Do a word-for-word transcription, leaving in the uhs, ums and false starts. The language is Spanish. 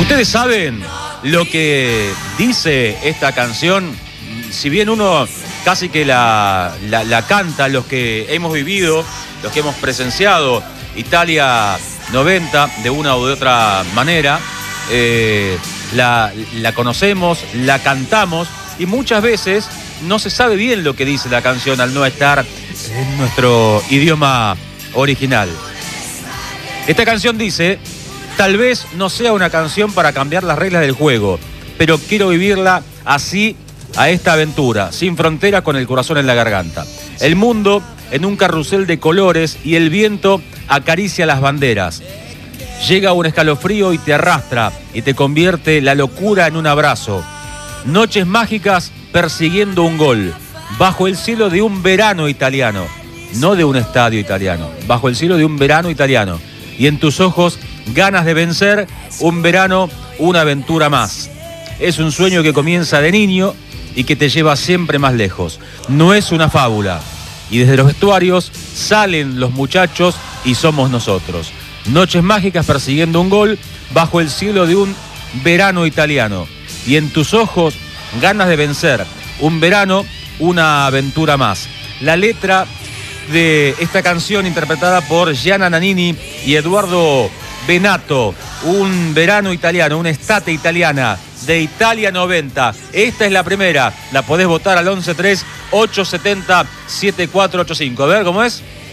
¿Ustedes saben lo que dice esta canción? Si bien uno casi que la, la, la canta, los que hemos vivido, los que hemos presenciado Italia noventa de una u de otra manera, eh, la, la conocemos, la cantamos y muchas veces no se sabe bien lo que dice la canción al no estar en nuestro idioma original. Esta canción dice: tal vez no sea una canción para cambiar las reglas del juego, pero quiero vivirla así, a esta aventura, sin fronteras, con el corazón en la garganta. El mundo en un carrusel de colores y el viento acaricia las banderas. Llega un escalofrío y te arrastra y te convierte la locura en un abrazo. Noches mágicas persiguiendo un gol, bajo el cielo de un verano italiano, no de un estadio italiano, bajo el cielo de un verano italiano. Y en tus ojos ganas de vencer, un verano, una aventura más. Es un sueño que comienza de niño y que te lleva siempre más lejos. No es una fábula. Y desde los vestuarios salen los muchachos y somos nosotros. Noches mágicas persiguiendo un gol, bajo el cielo de un verano italiano. Y en tus ojos ganas de vencer, un verano, una aventura más. La letra de esta canción, interpretada por Gianna Nannini y Eduardo Benato, un verano italiano, una estate italiana de Italia noventa. Esta es la primera, la podés votar al once tres, ocho siete cero, siete cuatro ocho cinco. A ver, ¿cómo es?